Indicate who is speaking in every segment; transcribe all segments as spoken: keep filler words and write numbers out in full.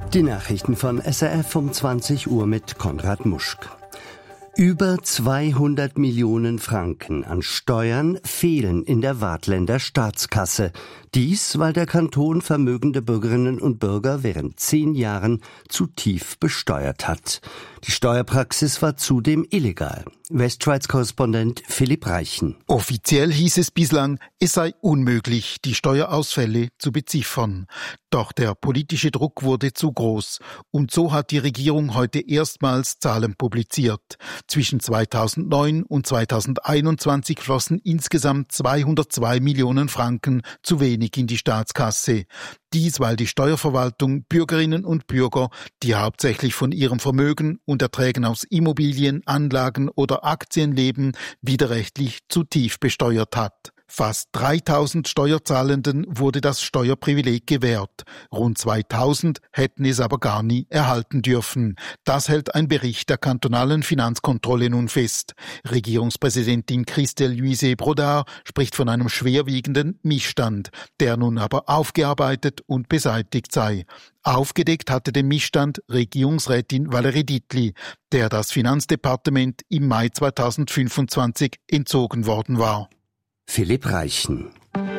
Speaker 1: Die Nachrichten von S R F um zwanzig Uhr mit Konrad Muschk. Über zweihundert Millionen Franken an Steuern fehlen in der Waadtländer Staatskasse. Dies, weil der Kanton vermögende Bürgerinnen und Bürger während zehn Jahren zu tief besteuert hat. Die Steuerpraxis war zudem illegal. Westschweiz-Korrespondent Philipp Reichen.
Speaker 2: Offiziell hieß es bislang, es sei unmöglich, die Steuerausfälle zu beziffern. Doch der politische Druck wurde zu groß. Und so hat die Regierung heute erstmals Zahlen publiziert. Zwischen zweitausendneun und zweitausendeinundzwanzig flossen insgesamt zweihundertzwei Millionen Franken zu wenig in die Staatskasse. Dies, weil die Steuerverwaltung Bürgerinnen und Bürger, die hauptsächlich von ihrem Vermögen und Erträgen aus Immobilien, Anlagen oder Aktien leben, widerrechtlich zu tief besteuert hat. Fast dreitausend Steuerzahlenden wurde das Steuerprivileg gewährt. Rund zweitausend hätten es aber gar nie erhalten dürfen. Das hält ein Bericht der kantonalen Finanzkontrolle nun fest. Regierungspräsidentin Christelle Luise Brodard spricht von einem schwerwiegenden Missstand, der nun aber aufgearbeitet und beseitigt sei. Aufgedeckt hatte den Missstand Regierungsrätin Valérie Dietli, der das Finanzdepartement im Mai zweitausendfünfundzwanzig entzogen worden war.
Speaker 1: Philipp Reichen.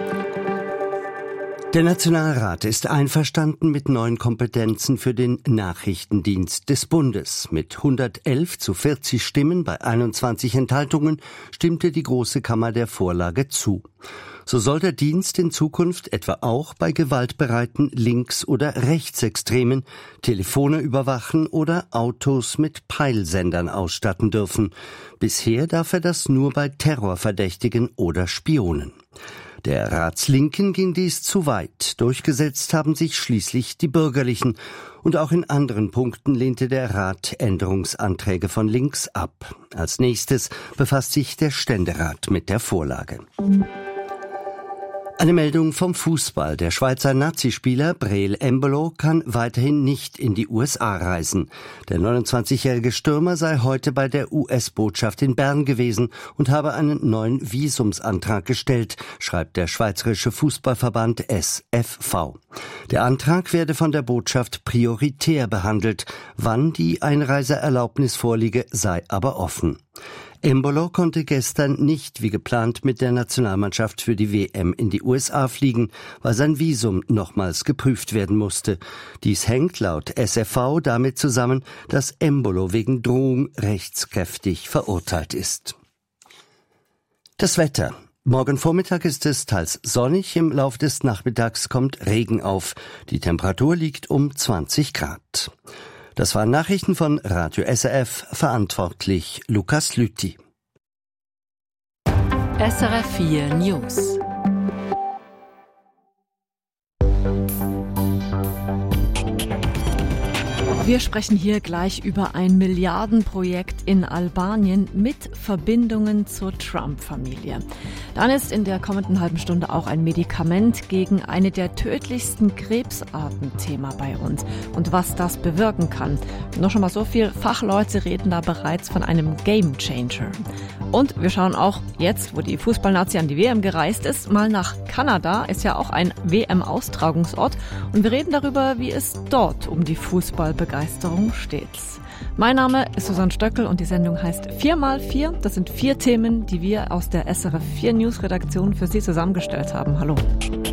Speaker 1: Der Nationalrat ist einverstanden mit neuen Kompetenzen für den Nachrichtendienst des Bundes. Mit hundertelf zu vierzig Stimmen bei einundzwanzig Enthaltungen stimmte die Große Kammer der Vorlage zu. So soll der Dienst in Zukunft etwa auch bei gewaltbereiten Links- oder Rechtsextremen Telefone überwachen oder Autos mit Peilsendern ausstatten dürfen. Bisher darf er das nur bei Terrorverdächtigen oder Spionen. Der Ratslinken ging dies zu weit. Durchgesetzt haben sich schließlich die Bürgerlichen. Und auch in anderen Punkten lehnte der Rat Änderungsanträge von links ab. Als nächstes befasst sich der Ständerat mit der Vorlage. Eine Meldung vom Fußball. Der Schweizer Nazispieler Breel Embolo kann weiterhin nicht in die U S A reisen. Der neunundzwanzigjährige Stürmer sei heute bei der U S-Botschaft in Bern gewesen und habe einen neuen Visumsantrag gestellt, schreibt der Schweizerische Fußballverband S F V. Der Antrag werde von der Botschaft prioritär behandelt. Wann die Einreiseerlaubnis vorliege, sei aber offen. Embolo konnte gestern nicht wie geplant mit der Nationalmannschaft für die W M in die U S A fliegen, weil sein Visum nochmals geprüft werden musste. Dies hängt laut S F V damit zusammen, dass Embolo wegen Drohung rechtskräftig verurteilt ist. Das Wetter. Morgen Vormittag ist es teils sonnig, im Laufe des Nachmittags kommt Regen auf. Die Temperatur liegt um zwanzig Grad. Das waren Nachrichten von Radio S R F, verantwortlich Lukas Lüthi.
Speaker 3: S R F vier News. Wir sprechen hier gleich über ein Milliardenprojekt in Albanien mit Verbindungen zur Trump-Familie. Dann ist in der kommenden halben Stunde auch ein Medikament gegen eine der tödlichsten Krebsarten Thema bei uns und was das bewirken kann. Noch schon mal so viel, Fachleute reden da bereits von einem Gamechanger. Und wir schauen auch jetzt, wo die Fußballnazi an die W M gereist ist, mal nach Kanada, ist ja auch ein W M-Austragungsort und wir reden darüber, wie es dort um die Fußballbegeisterung steht. Mein Name ist Susanne Stöckel und die Sendung heißt vier mal vier. Das sind vier Themen, die wir aus der S R F vier News Redaktion für Sie zusammengestellt haben. Hallo.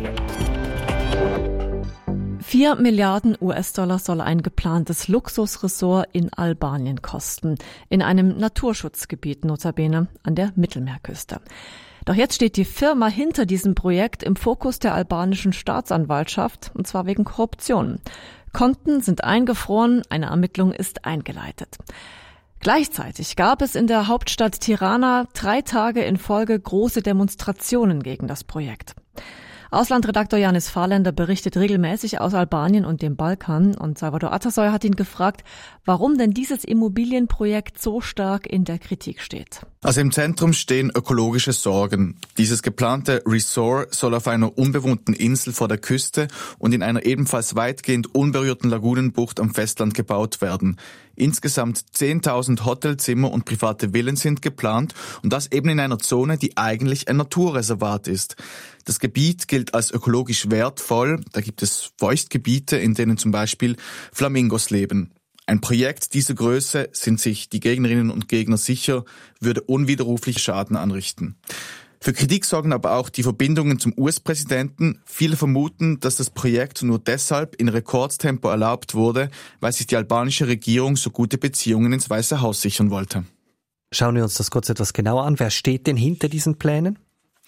Speaker 3: Vier Milliarden U S-Dollar soll ein geplantes Luxusresort in Albanien kosten. In einem Naturschutzgebiet notabene an der Mittelmeerküste. Doch jetzt steht die Firma hinter diesem Projekt im Fokus der albanischen Staatsanwaltschaft, und zwar wegen Korruption. Konten sind eingefroren, eine Ermittlung ist eingeleitet. Gleichzeitig gab es in der Hauptstadt Tirana drei Tage in Folge große Demonstrationen gegen das Projekt. Auslandredaktor Janis Fahrländer berichtet regelmäßig aus Albanien und dem Balkan und Salvador Atasoy hat ihn gefragt, warum denn dieses Immobilienprojekt so stark in der Kritik steht.
Speaker 4: Also im Zentrum stehen ökologische Sorgen. Dieses geplante Resort soll auf einer unbewohnten Insel vor der Küste und in einer ebenfalls weitgehend unberührten Lagunenbucht am Festland gebaut werden. Insgesamt zehntausend Hotelzimmer und private Villen sind geplant und das eben in einer Zone, die eigentlich ein Naturreservat ist. Das Gebiet gilt gilt als ökologisch wertvoll. Da gibt es Feuchtgebiete, in denen zum Beispiel Flamingos leben. Ein Projekt dieser Größe, sind sich die Gegnerinnen und Gegner sicher, würde unwiderruflich Schaden anrichten. Für Kritik sorgen aber auch die Verbindungen zum U S-Präsidenten. Viele vermuten, dass das Projekt nur deshalb in Rekordtempo erlaubt wurde, weil sich die albanische Regierung so gute Beziehungen ins Weiße Haus sichern wollte.
Speaker 5: Schauen wir uns das kurz etwas genauer an. Wer steht denn hinter diesen Plänen?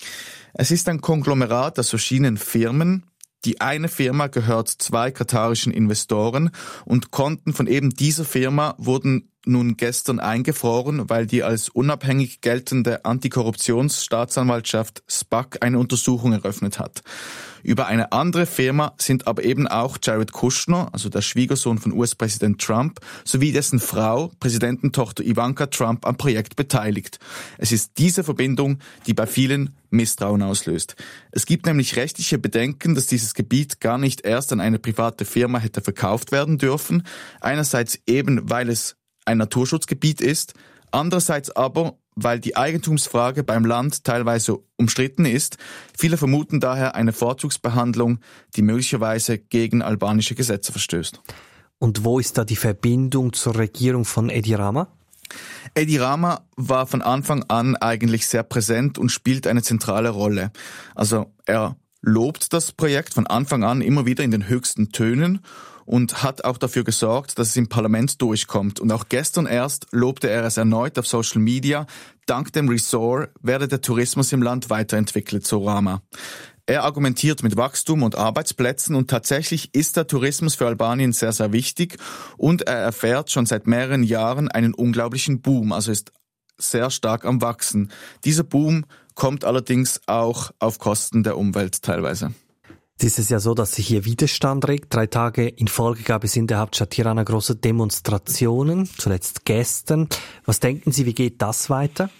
Speaker 4: Es ist ein Konglomerat aus verschiedenen Firmen. Die eine Firma gehört zwei katarischen Investoren und Konten von eben dieser Firma wurden nun gestern eingefroren, weil die als unabhängig geltende Antikorruptionsstaatsanwaltschaft S P A C eine Untersuchung eröffnet hat. Über eine andere Firma sind aber eben auch Jared Kushner, also der Schwiegersohn von U S-Präsident Trump, sowie dessen Frau, Präsidententochter Ivanka Trump, am Projekt beteiligt. Es ist diese Verbindung, die bei vielen Misstrauen auslöst. Es gibt nämlich rechtliche Bedenken, dass dieses Gebiet gar nicht erst an eine private Firma hätte verkauft werden dürfen. Einerseits eben, weil es ein Naturschutzgebiet ist, andererseits aber, weil die Eigentumsfrage beim Land teilweise umstritten ist. Viele vermuten daher eine Vorzugsbehandlung, die möglicherweise gegen albanische Gesetze verstößt.
Speaker 5: Und wo ist da die Verbindung zur Regierung von Edi Rama?
Speaker 4: Edi Rama war von Anfang an eigentlich sehr präsent und spielt eine zentrale Rolle. Also er lobt das Projekt von Anfang an immer wieder in den höchsten Tönen und hat auch dafür gesorgt, dass es im Parlament durchkommt. Und auch gestern erst lobte er es erneut auf Social Media. Dank dem Resort werde der Tourismus im Land weiterentwickelt, so Rama. Er argumentiert mit Wachstum und Arbeitsplätzen und tatsächlich ist der Tourismus für Albanien sehr, sehr wichtig und er erfährt schon seit mehreren Jahren einen unglaublichen Boom, also ist sehr stark am Wachsen. Dieser Boom kommt allerdings auch auf Kosten der Umwelt teilweise.
Speaker 5: Es ist ja so, dass sich hier Widerstand regt. Drei Tage in Folge gab es in der Hauptstadt Tirana große Demonstrationen, zuletzt gestern. Was denken Sie, wie geht das weiter?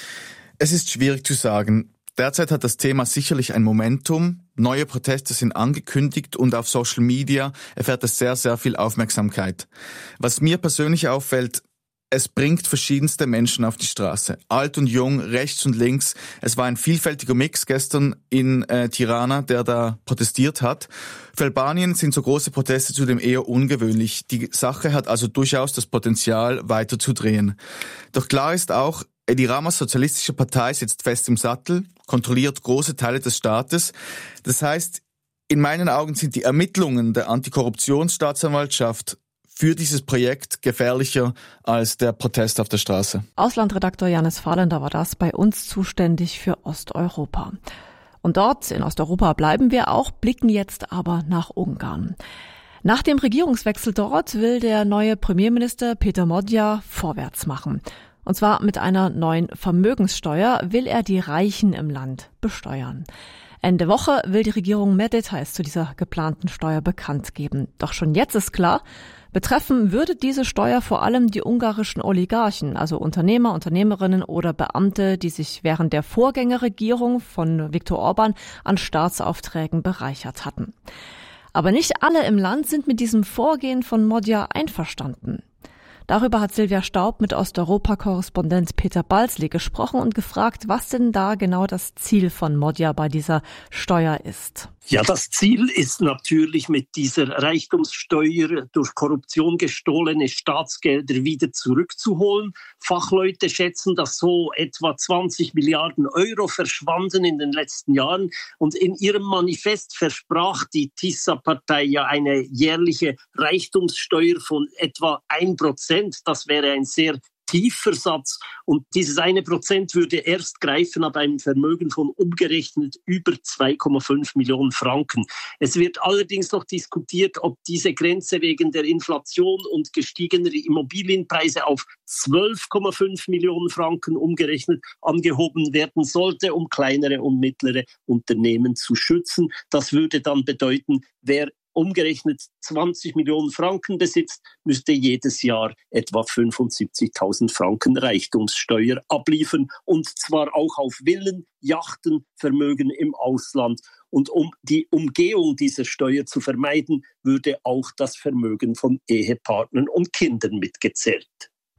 Speaker 4: Es ist schwierig zu sagen. Derzeit hat das Thema sicherlich ein Momentum. Neue Proteste sind angekündigt und auf Social Media erfährt es sehr, sehr viel Aufmerksamkeit. Was mir persönlich auffällt, es bringt verschiedenste Menschen auf die Straße. Alt und jung, rechts und links. Es war ein vielfältiger Mix gestern in äh, Tirana, der da protestiert hat. Für Albanien sind so große Proteste zudem eher ungewöhnlich. Die Sache hat also durchaus das Potenzial, weiter zu drehen. Doch klar ist auch, Edi Ramas Sozialistische Partei sitzt fest im Sattel, kontrolliert große Teile des Staates. Das heißt, in meinen Augen sind die Ermittlungen der Antikorruptionsstaatsanwaltschaft für dieses Projekt gefährlicher als der Protest auf der Straße.
Speaker 3: Auslandredaktor Janis Fahlender war das, bei uns zuständig für Osteuropa. Und dort in Osteuropa bleiben wir auch, blicken jetzt aber nach Ungarn. Nach dem Regierungswechsel dort will der neue Premierminister Peter Modja vorwärts machen. Und zwar mit einer neuen Vermögenssteuer will er die Reichen im Land besteuern. Ende Woche will die Regierung mehr Details zu dieser geplanten Steuer bekannt geben. Doch schon jetzt ist klar, betreffen würde diese Steuer vor allem die ungarischen Oligarchen, also Unternehmer, Unternehmerinnen oder Beamte, die sich während der Vorgängerregierung von Viktor Orban an Staatsaufträgen bereichert hatten. Aber nicht alle im Land sind mit diesem Vorgehen von Modja einverstanden. Darüber hat Silvia Staub mit Osteuropa-Korrespondent Peter Balzli gesprochen und gefragt, was denn da genau das Ziel von Modja bei dieser Steuer ist.
Speaker 6: Ja, das Ziel ist natürlich, mit dieser Reichtumssteuer durch Korruption gestohlene Staatsgelder wieder zurückzuholen. Fachleute schätzen, dass so etwa zwanzig Milliarden Euro verschwanden in den letzten Jahren. Und in ihrem Manifest versprach die Tisa-Partei ja eine jährliche Reichtumssteuer von etwa ein Prozent. Das wäre ein sehr tiefer Satz und dieses eine Prozent würde erst greifen ab einem Vermögen von umgerechnet über zwei Komma fünf Millionen Franken. Es wird allerdings noch diskutiert, ob diese Grenze wegen der Inflation und gestiegener Immobilienpreise auf zwölf Komma fünf Millionen Franken umgerechnet angehoben werden sollte, um kleinere und mittlere Unternehmen zu schützen. Das würde dann bedeuten, wer umgerechnet zwanzig Millionen Franken besitzt, müsste jedes Jahr etwa fünfundsiebzigtausend Franken Reichtumssteuer abliefern und zwar auch auf Villen, Yachten, Vermögen im Ausland. Und um die Umgehung dieser Steuer zu vermeiden, würde auch das Vermögen von Ehepartnern und Kindern mitgezählt.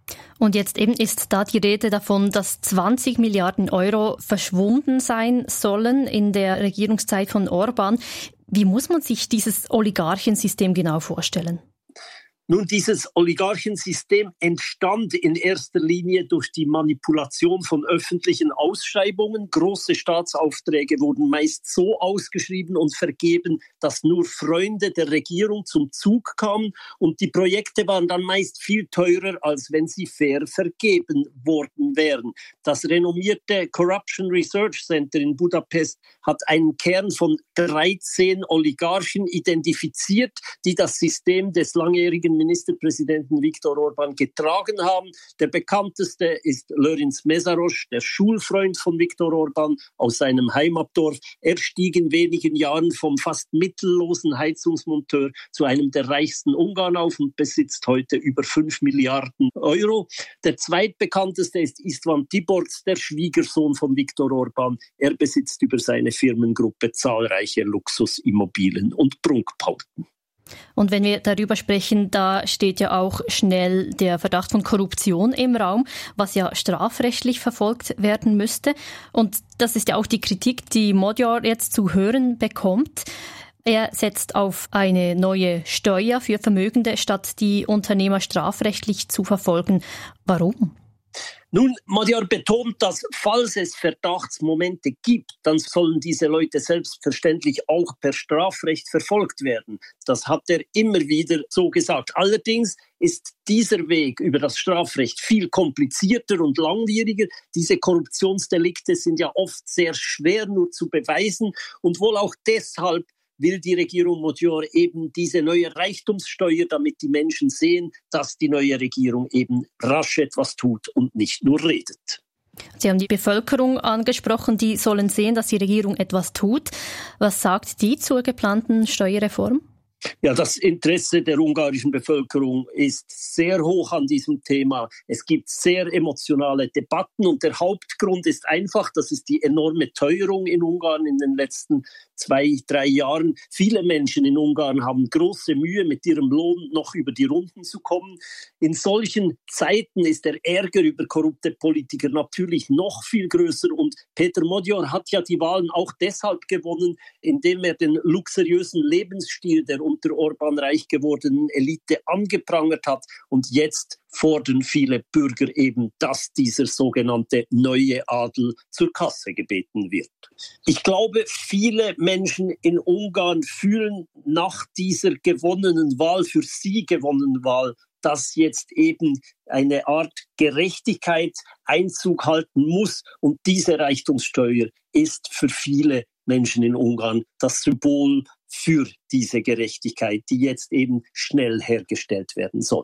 Speaker 7: Und jetzt eben ist da die Rede davon, dass zwanzig Milliarden Euro verschwunden sein sollen in der Regierungszeit von Orban. Wie muss man sich dieses Oligarchensystem genau vorstellen?
Speaker 6: Nun, dieses Oligarchensystem entstand in erster Linie durch die Manipulation von öffentlichen Ausschreibungen. Große Staatsaufträge wurden meist so ausgeschrieben und vergeben, dass nur Freunde der Regierung zum Zug kamen. Und die Projekte waren dann meist viel teurer, als wenn sie fair vergeben worden wären. Das renommierte Corruption Research Center in Budapest hat einen Kern von dreizehn Oligarchen identifiziert, die das System des langjährigen Ministerpräsidenten Viktor Orban getragen haben. Der bekannteste ist Lőrinc Mészáros, der Schulfreund von Viktor Orban aus seinem Heimatdorf. Er stieg in wenigen Jahren vom fast mittellosen Heizungsmonteur zu einem der reichsten Ungarn auf und besitzt heute über fünf Milliarden Euro. Der zweitbekannteste ist István Tiborcs, der Schwiegersohn von Viktor Orban. Er besitzt über seine Firmengruppe zahlreiche Luxusimmobilien und Prunkbauten.
Speaker 7: Und wenn wir darüber sprechen, da steht ja auch schnell der Verdacht von Korruption im Raum, was ja strafrechtlich verfolgt werden müsste. Und das ist ja auch die Kritik, die Magyar jetzt zu hören bekommt. Er setzt auf eine neue Steuer für Vermögende, statt die Unternehmer strafrechtlich zu verfolgen. Warum?
Speaker 6: Nun, Magyar betont, dass falls es Verdachtsmomente gibt, dann sollen diese Leute selbstverständlich auch per Strafrecht verfolgt werden. Das hat er immer wieder so gesagt. Allerdings ist dieser Weg über das Strafrecht viel komplizierter und langwieriger. Diese Korruptionsdelikte sind ja oft sehr schwer nur zu beweisen und wohl auch deshalb will die Regierung Magyar eben diese neue Reichtumssteuer, damit die Menschen sehen, dass die neue Regierung eben rasch etwas tut und nicht nur redet.
Speaker 7: Sie haben die Bevölkerung angesprochen, die sollen sehen, dass die Regierung etwas tut. Was sagt die zur geplanten Steuerreform?
Speaker 6: Ja, das Interesse der ungarischen Bevölkerung ist sehr hoch an diesem Thema. Es gibt sehr emotionale Debatten und der Hauptgrund ist einfach, das ist die enorme Teuerung in Ungarn in den letzten zwei, drei Jahren. Viele Menschen in Ungarn haben große Mühe, mit ihrem Lohn noch über die Runden zu kommen. In solchen Zeiten ist der Ärger über korrupte Politiker natürlich noch viel größer und Peter Magyar hat ja die Wahlen auch deshalb gewonnen, indem er den luxuriösen Lebensstil der unter Orban reich gewordenen Elite angeprangert hat. Und jetzt fordern viele Bürger eben, dass dieser sogenannte neue Adel zur Kasse gebeten wird. Ich glaube, viele Menschen in Ungarn fühlen nach dieser gewonnenen Wahl, für sie gewonnenen Wahl, dass jetzt eben eine Art Gerechtigkeit Einzug halten muss. Und diese Reichtumssteuer ist für viele Menschen in Ungarn das Symbol für diese Gerechtigkeit, die jetzt eben schnell hergestellt werden soll.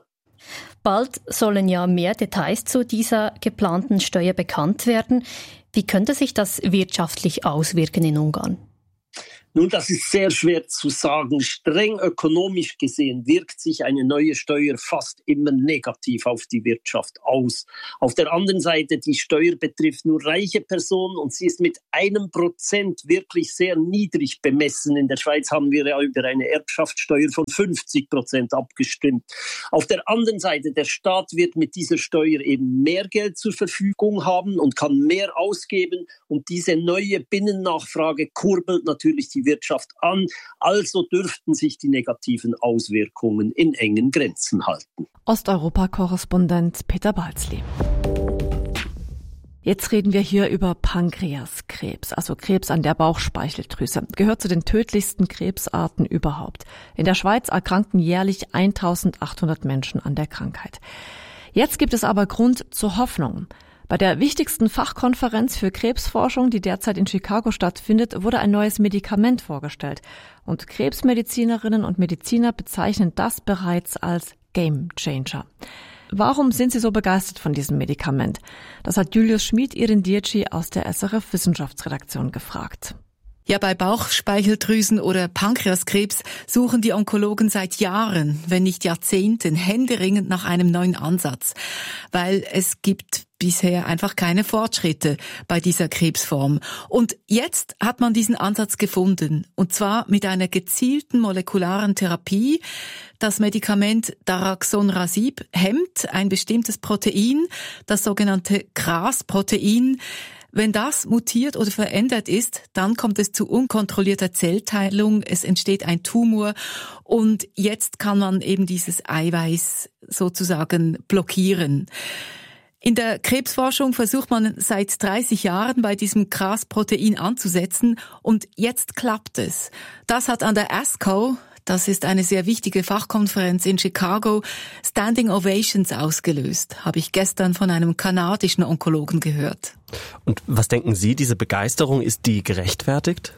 Speaker 7: Bald sollen ja mehr Details zu dieser geplanten Steuer bekannt werden. Wie könnte sich das wirtschaftlich auswirken in Ungarn?
Speaker 6: Nun, das ist sehr schwer zu sagen. Streng ökonomisch gesehen wirkt sich eine neue Steuer fast immer negativ auf die Wirtschaft aus. Auf der anderen Seite, die Steuer betrifft nur reiche Personen und sie ist mit einem Prozent wirklich sehr niedrig bemessen. In der Schweiz haben wir ja über eine Erbschaftssteuer von fünfzig Prozent abgestimmt. Auf der anderen Seite, der Staat wird mit dieser Steuer eben mehr Geld zur Verfügung haben und kann mehr ausgeben. Und diese neue Binnennachfrage kurbelt natürlich die Wirtschaft an, also dürften sich die negativen Auswirkungen in engen Grenzen halten.
Speaker 3: Osteuropa-Korrespondent Peter Balzli. Jetzt reden wir hier über Pankreaskrebs, also Krebs an der Bauchspeicheldrüse. Gehört zu den tödlichsten Krebsarten überhaupt. In der Schweiz erkranken jährlich eintausendachthundert Menschen an der Krankheit. Jetzt gibt es aber Grund zur Hoffnung. Bei der wichtigsten Fachkonferenz für Krebsforschung, die derzeit in Chicago stattfindet, wurde ein neues Medikament vorgestellt. Und Krebsmedizinerinnen und Mediziner bezeichnen das bereits als Game Changer. Warum sind Sie so begeistert von diesem Medikament? Das hat Julius Schmid-Irindici aus der S R F Wissenschaftsredaktion gefragt.
Speaker 8: Ja, bei Bauchspeicheldrüsen- oder Pankreaskrebs suchen die Onkologen seit Jahren, wenn nicht Jahrzehnten, händeringend nach einem neuen Ansatz. Weil es gibt bisher einfach keine Fortschritte bei dieser Krebsform. Und jetzt hat man diesen Ansatz gefunden, und zwar mit einer gezielten molekularen Therapie. Das Medikament Daraxonrasib hemmt ein bestimmtes Protein, das sogenannte C R A S-Protein. Wenn das mutiert oder verändert ist, dann kommt es zu unkontrollierter Zellteilung, es entsteht ein Tumor und jetzt kann man eben dieses Eiweiß sozusagen blockieren. In der Krebsforschung versucht man seit dreißig Jahren bei diesem C R A S-Protein anzusetzen und jetzt klappt es. Das hat an der ASCO, das ist eine sehr wichtige Fachkonferenz in Chicago, Standing Ovations ausgelöst, habe ich gestern von einem kanadischen Onkologen gehört.
Speaker 9: Und was denken Sie, diese Begeisterung, ist die gerechtfertigt?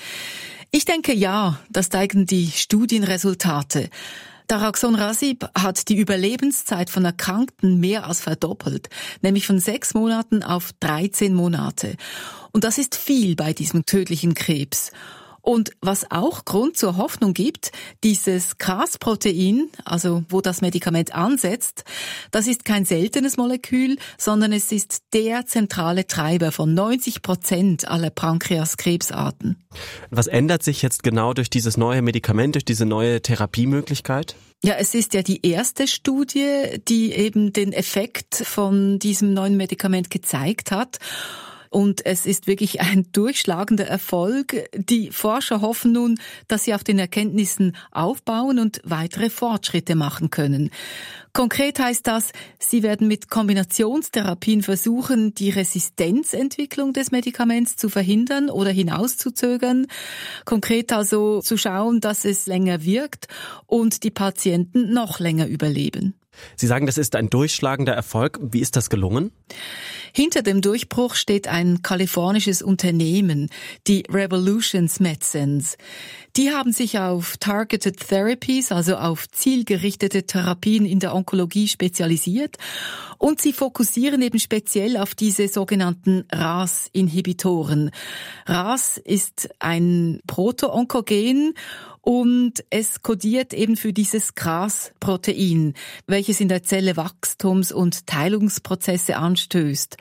Speaker 8: Ich denke ja, das zeigen die Studienresultate. Daraxonrasib hat die Überlebenszeit von Erkrankten mehr als verdoppelt, nämlich von sechs Monaten auf dreizehn Monate. Und das ist viel bei diesem tödlichen Krebs. Und was auch Grund zur Hoffnung gibt, dieses C R A S-Protein, also wo das Medikament ansetzt, das ist kein seltenes Molekül, sondern es ist der zentrale Treiber von neunzig Prozent aller Pankreaskrebsarten.
Speaker 9: Was ändert sich jetzt genau durch dieses neue Medikament, durch diese neue Therapiemöglichkeit?
Speaker 8: Ja, es ist ja die erste Studie, die eben den Effekt von diesem neuen Medikament gezeigt hat. Und es ist wirklich ein durchschlagender Erfolg. Die Forscher hoffen nun, dass sie auf den Erkenntnissen aufbauen und weitere Fortschritte machen können. Konkret heißt das, sie werden mit Kombinationstherapien versuchen, die Resistenzentwicklung des Medikaments zu verhindern oder hinauszuzögern. Konkret also zu schauen, dass es länger wirkt und die Patienten noch länger überleben.
Speaker 9: Sie sagen, das ist ein durchschlagender Erfolg. Wie ist das gelungen?
Speaker 8: Hinter dem Durchbruch steht ein kalifornisches Unternehmen, die Revolutions Medicines. Die haben sich auf Targeted Therapies, also auf zielgerichtete Therapien in der Onkologie spezialisiert und sie fokussieren eben speziell auf diese sogenannten R A S-Inhibitoren. R A S ist ein Proto-Onkogen und es kodiert eben für dieses C R A S-Protein, welches in der Zelle Wachstums- und Teilungsprozesse anstößt.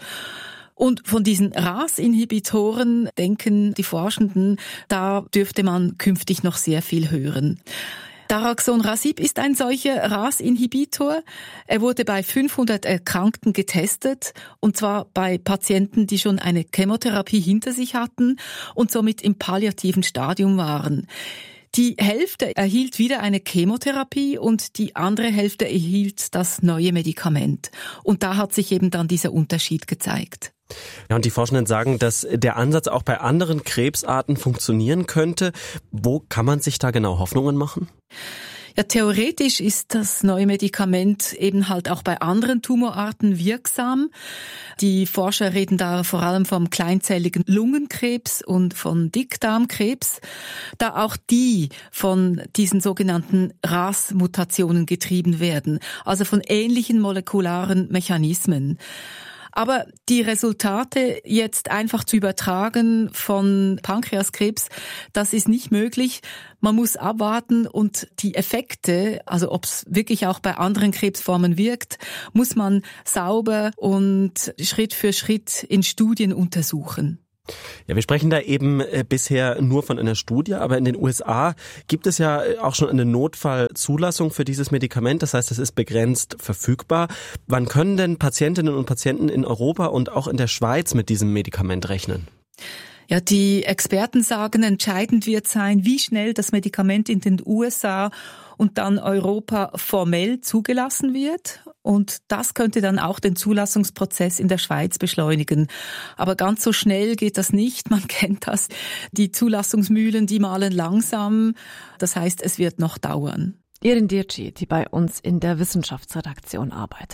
Speaker 8: Und von diesen R A S-Inhibitoren denken die Forschenden, da dürfte man künftig noch sehr viel hören. Daraxonrasib ist ein solcher R A S-Inhibitor. Er wurde bei fünfhundert Erkrankten getestet, und zwar bei Patienten, die schon eine Chemotherapie hinter sich hatten und somit im palliativen Stadium waren. Die Hälfte erhielt wieder eine Chemotherapie und die andere Hälfte erhielt das neue Medikament. Und da hat sich eben dann dieser Unterschied gezeigt.
Speaker 9: Ja, und die Forschenden sagen, dass der Ansatz auch bei anderen Krebsarten funktionieren könnte. Wo kann man sich da genau Hoffnungen machen?
Speaker 8: Ja, theoretisch ist das neue Medikament eben halt auch bei anderen Tumorarten wirksam. Die Forscher reden da vor allem vom kleinzelligen Lungenkrebs und von Dickdarmkrebs, da auch die von diesen sogenannten R A S-Mutationen getrieben werden, also von ähnlichen molekularen Mechanismen. Aber die Resultate jetzt einfach zu übertragen von Pankreaskrebs, das ist nicht möglich. Man muss abwarten und die Effekte, also ob es wirklich auch bei anderen Krebsformen wirkt, muss man sauber und Schritt für Schritt in Studien untersuchen.
Speaker 9: Ja, wir sprechen da eben äh, bisher nur von einer Studie, aber in den U S A gibt es ja auch schon eine Notfallzulassung für dieses Medikament. Das heißt, es ist begrenzt verfügbar. Wann können denn Patientinnen und Patienten in Europa und auch in der Schweiz mit diesem Medikament rechnen?
Speaker 8: Ja, die Experten sagen, entscheidend wird sein, wie schnell das Medikament in den U S A und dann Europa formell zugelassen wird. Und das könnte dann auch den Zulassungsprozess in der Schweiz beschleunigen. Aber ganz so schnell geht das nicht. Man kennt das. Die Zulassungsmühlen, die mahlen langsam. Das heißt, es wird noch dauern.
Speaker 3: Irin Dirci, die bei uns in der Wissenschaftsredaktion arbeitet.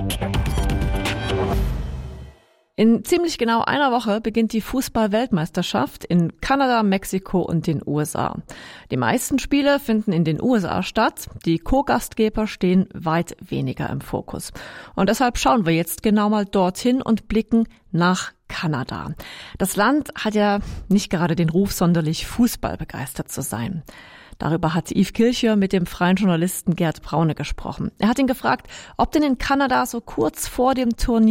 Speaker 3: In ziemlich genau einer Woche beginnt die Fußball-Weltmeisterschaft in Kanada, Mexiko und den U S A. Die meisten Spiele finden in den U S A statt. Die Co-Gastgeber stehen weit weniger im Fokus. Und deshalb schauen wir jetzt genau mal dorthin und blicken nach Kanada. Das Land hat ja nicht gerade den Ruf, sonderlich fußballbegeistert zu sein. Darüber hat Yves Kilcher mit dem freien Journalisten Gerd Braune gesprochen. Er hat ihn gefragt, ob denn in Kanada so kurz vor dem Turnier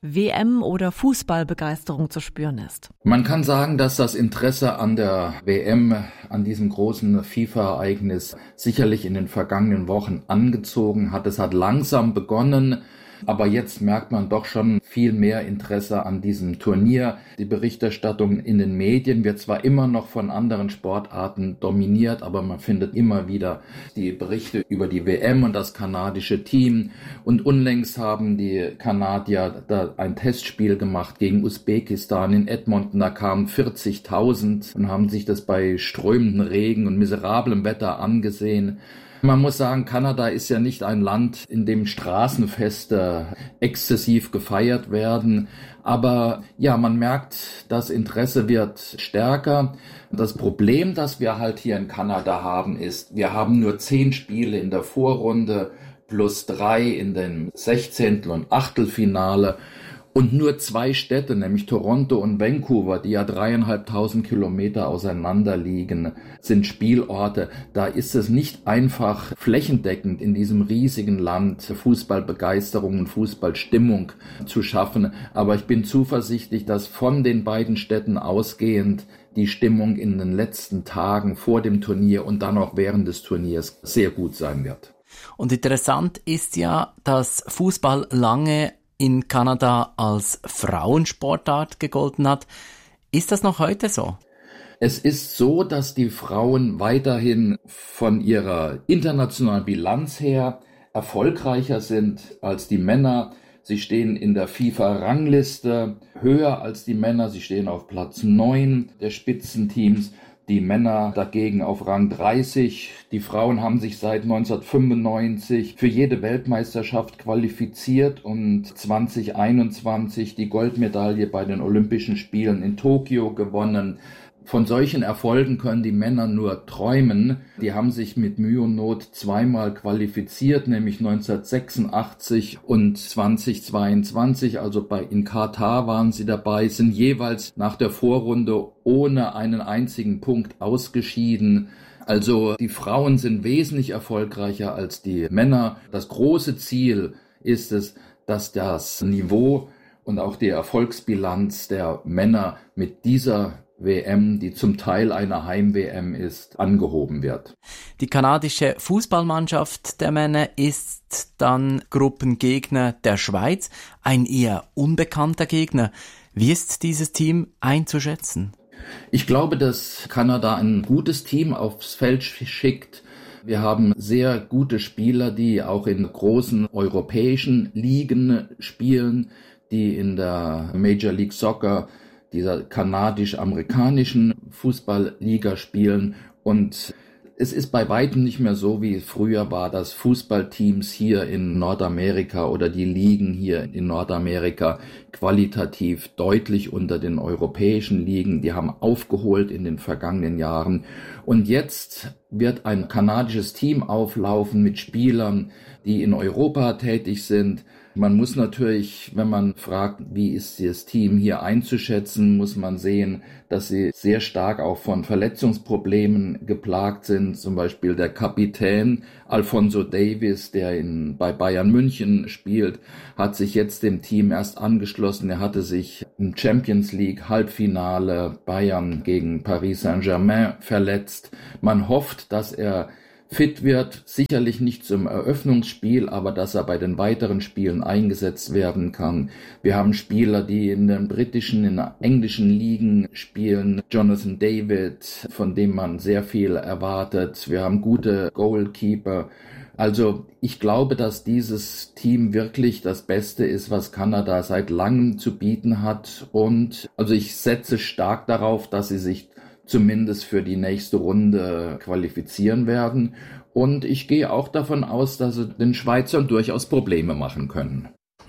Speaker 3: W M- oder Fußballbegeisterung zu spüren ist?
Speaker 10: Man kann sagen, dass das Interesse an der W M, an diesem großen FIFA-Ereignis sicherlich in den vergangenen Wochen angezogen hat. Es hat langsam begonnen, aber jetzt merkt man doch schon viel mehr Interesse an diesem Turnier. Die Berichterstattung in den Medien wird zwar immer noch von anderen Sportarten dominiert, aber man findet immer wieder die Berichte über die W M und das kanadische Team. Und unlängst haben die Kanadier da ein Testspiel gemacht gegen Usbekistan in Edmonton. Da kamen vierzigtausend und haben sich das bei strömendem Regen und miserablem Wetter angesehen. Man muss sagen, Kanada ist ja nicht ein Land, in dem Straßenfeste exzessiv gefeiert werden. Aber ja, man merkt, das Interesse wird stärker. Das Problem, das wir halt hier in Kanada haben, ist, wir haben nur zehn Spiele in der Vorrunde plus drei in den Sechzehntel- und Achtelfinale. Und nur zwei Städte, nämlich Toronto und Vancouver, die ja dreieinhalbtausend Kilometer auseinander liegen, sind Spielorte. Da ist es nicht einfach flächendeckend in diesem riesigen Land Fußballbegeisterung und Fußballstimmung zu schaffen. Aber ich bin zuversichtlich, dass von den beiden Städten ausgehend die Stimmung in den letzten Tagen vor dem Turnier und dann auch während des Turniers sehr gut sein wird.
Speaker 11: Und interessant ist ja, dass Fußball lange in Kanada als Frauensportart gegolten hat. Ist das noch heute so?
Speaker 10: Es ist so, dass die Frauen weiterhin von ihrer internationalen Bilanz her erfolgreicher sind als die Männer. Sie stehen in der FIFA-Rangliste höher als die Männer. Sie stehen auf Platz neun der Spitzenteams. Die Männer dagegen auf Rang dreißig. Die Frauen haben sich seit neunzehnhundertfünfundneunzig für jede Weltmeisterschaft qualifiziert und zwanzig einundzwanzig die Goldmedaille bei den Olympischen Spielen in Tokio gewonnen. Von solchen Erfolgen können die Männer nur träumen. Die haben sich mit Mühe und Not zweimal qualifiziert, nämlich neunzehnhundertsechsundachtzig und zweitausendzweiundzwanzig, also bei in Katar waren sie dabei, sind jeweils nach der Vorrunde ohne einen einzigen Punkt ausgeschieden. Also die Frauen sind wesentlich erfolgreicher als die Männer. Das große Ziel ist es, dass das Niveau und auch die Erfolgsbilanz der Männer mit dieser W M, die zum Teil eine Heim-W M ist, angehoben wird.
Speaker 11: Die kanadische Fußballmannschaft der Männer ist dann Gruppengegner der Schweiz, ein eher unbekannter Gegner. Wie ist dieses Team einzuschätzen?
Speaker 10: Ich glaube, dass Kanada ein gutes Team aufs Feld schickt. Wir haben sehr gute Spieler, die auch in großen europäischen Ligen spielen, die in der Major League Soccer, dieser kanadisch-amerikanischen Fußballliga spielen. Und es ist bei weitem nicht mehr so, wie es früher war, dass Fußballteams hier in Nordamerika oder die Ligen hier in Nordamerika qualitativ deutlich unter den europäischen Ligen, die haben aufgeholt in den vergangenen Jahren. Und jetzt wird ein kanadisches Team auflaufen mit Spielern, die in Europa tätig sind. Man muss natürlich, wenn man fragt, wie ist das Team hier einzuschätzen, muss man sehen, dass sie sehr stark auch von Verletzungsproblemen geplagt sind. Zum Beispiel der Kapitän Alphonso Davies, der in, bei Bayern München spielt, hat sich jetzt dem Team erst angeschlossen. Er hatte sich im Champions League Halbfinale Bayern gegen Paris Saint-Germain verletzt. Man hofft, dass er fit wird, sicherlich nicht zum Eröffnungsspiel, aber dass er bei den weiteren Spielen eingesetzt werden kann. Wir haben Spieler, die in den britischen, in den englischen Ligen spielen. Jonathan David, von dem man sehr viel erwartet. Wir haben gute Goalkeeper. Also ich glaube, dass dieses Team wirklich das Beste ist, was Kanada seit langem zu bieten hat. Und also ich setze stark darauf, dass sie sich zumindest für die nächste Runde qualifizieren werden. Und ich gehe auch davon aus, dass sie den Schweizern durchaus Probleme machen können.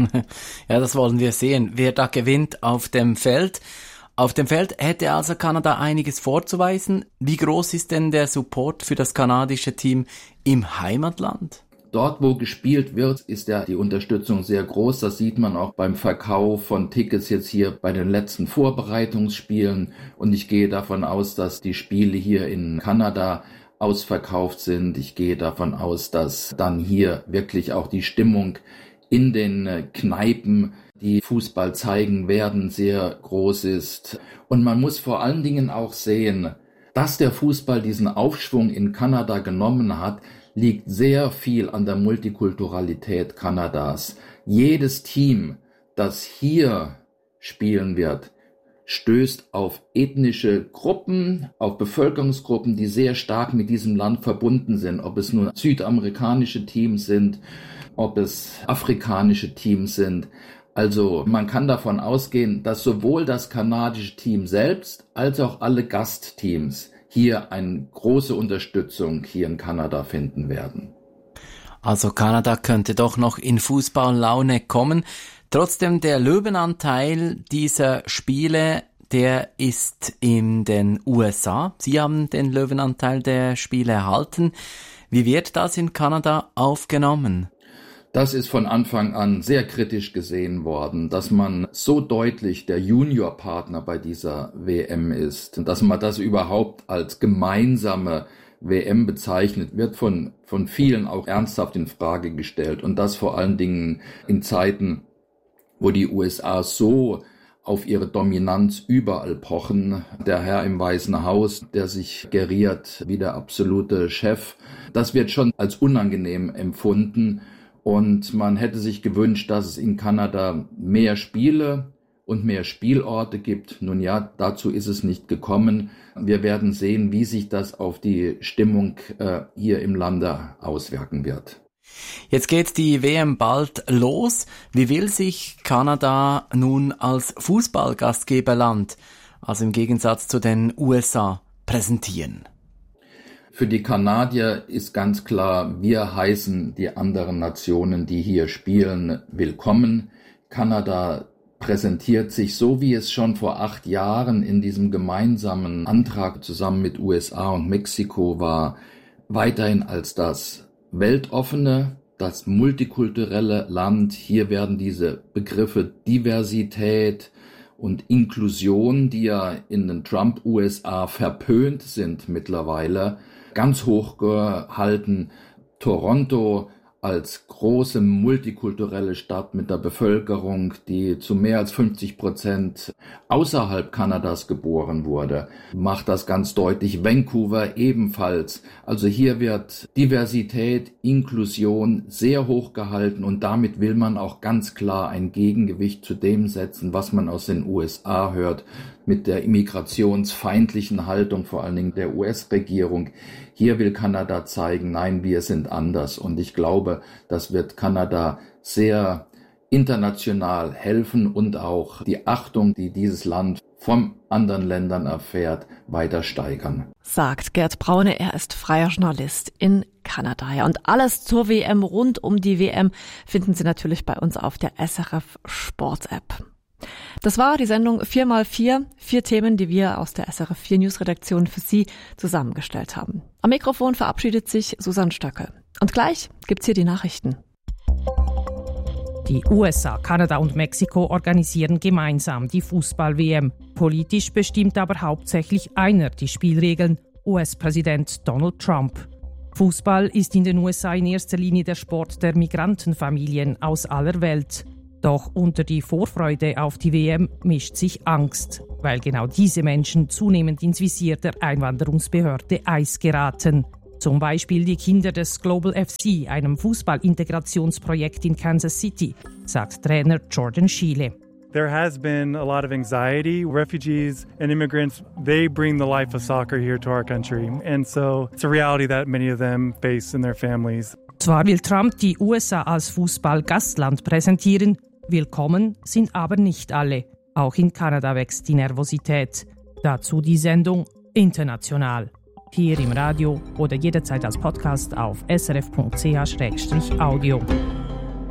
Speaker 11: Ja, das wollen wir sehen, wer da gewinnt auf dem Feld. Auf dem Feld hätte also Kanada einiges vorzuweisen. Wie groß ist denn der Support für das kanadische Team im Heimatland?
Speaker 10: Dort, wo gespielt wird, ist ja die Unterstützung sehr groß. Das sieht man auch beim Verkauf von Tickets jetzt hier bei den letzten Vorbereitungsspielen. Und ich gehe davon aus, dass die Spiele hier in Kanada ausverkauft sind. Ich gehe davon aus, dass dann hier wirklich auch die Stimmung in den Kneipen, die Fußball zeigen werden, sehr groß ist. Und man muss vor allen Dingen auch sehen, dass der Fußball diesen Aufschwung in Kanada genommen hat, liegt sehr viel an der Multikulturalität Kanadas. Jedes Team, das hier spielen wird, stößt auf ethnische Gruppen, auf Bevölkerungsgruppen, die sehr stark mit diesem Land verbunden sind. Ob es nun südamerikanische Teams sind, ob es afrikanische Teams sind. Also man kann davon ausgehen, dass sowohl das kanadische Team selbst als auch alle Gastteams hier eine große Unterstützung hier in Kanada finden werden.
Speaker 11: Also Kanada könnte doch noch in Fußballlaune kommen. Trotzdem, der Löwenanteil dieser Spiele, der ist in den U S A. Sie haben den Löwenanteil der Spiele erhalten. Wie wird das in Kanada aufgenommen?
Speaker 10: Das ist von Anfang an sehr kritisch gesehen worden, dass man so deutlich der Juniorpartner bei dieser W M ist und dass man das überhaupt als gemeinsame W M bezeichnet, wird von, von vielen auch ernsthaft in Frage gestellt. Und das vor allen Dingen in Zeiten, wo die U S A so auf ihre Dominanz überall pochen. Der Herr im Weißen Haus, der sich geriert wie der absolute Chef, das wird schon als unangenehm empfunden. Und man hätte sich gewünscht, dass es in Kanada mehr Spiele und mehr Spielorte gibt. Nun ja, dazu ist es nicht gekommen. Wir werden sehen, wie sich das auf die Stimmung äh, hier im Lande auswirken wird.
Speaker 11: Jetzt geht die W M bald los. Wie will sich Kanada nun als Fußballgastgeberland, also im Gegensatz zu den U S A, präsentieren?
Speaker 10: Für die Kanadier ist ganz klar, wir heißen die anderen Nationen, die hier spielen, willkommen. Kanada präsentiert sich so, wie es schon vor acht Jahren in diesem gemeinsamen Antrag zusammen mit U S A und Mexiko war, weiterhin als das weltoffene, das multikulturelle Land. Hier werden diese Begriffe Diversität und Inklusion, die ja in den Trump-U S A verpönt sind mittlerweile, ganz hoch gehalten. Toronto als große multikulturelle Stadt mit der Bevölkerung, die zu mehr als fünfzig Prozent außerhalb Kanadas geboren wurde, macht das ganz deutlich. Vancouver ebenfalls. Also hier wird Diversität, Inklusion sehr hoch gehalten und damit will man auch ganz klar ein Gegengewicht zu dem setzen, was man aus den U S A hört, mit der immigrationsfeindlichen Haltung, vor allen Dingen der U S-Regierung. Hier will Kanada zeigen, nein, wir sind anders. Und ich glaube, das wird Kanada sehr international helfen und auch die Achtung, die dieses Land von anderen Ländern erfährt, weiter steigern.
Speaker 3: Sagt Gerd Braune, er ist freier Journalist in Kanada. Ja, und alles zur W M, rund um die W M, finden Sie natürlich bei uns auf der S R F Sport App. Das war die Sendung vier mal vier, vier Themen, die wir aus der S R F vier News-Redaktion für Sie zusammengestellt haben. Am Mikrofon verabschiedet sich Susanne Stöckel. Und gleich gibt's hier die Nachrichten.
Speaker 12: Die U S A, Kanada und Mexiko organisieren gemeinsam die Fußball-W M. Politisch bestimmt aber hauptsächlich einer die Spielregeln, U S-Präsident Donald Trump. Fußball ist in den U S A in erster Linie der Sport der Migrantenfamilien aus aller Welt. Doch unter die Vorfreude auf die W M mischt sich Angst, weil genau diese Menschen zunehmend ins Visier der Einwanderungsbehörde I C E geraten. Zum Beispiel die Kinder des Global F C, einem Fußballintegrationsprojekt in Kansas City, sagt Trainer Jordan Schiele.
Speaker 13: There has been a lot of anxiety. Refugees and immigrants, they bring the life of soccer here to our country. And so it's a reality that many of them face in their families.
Speaker 12: Zwar will Trump die U S A als Fußball-Gastland präsentieren, willkommen sind aber nicht alle. Auch in Kanada wächst die Nervosität. Dazu die Sendung International. Hier im Radio oder jederzeit als Podcast auf s r f punkt c h slash audio.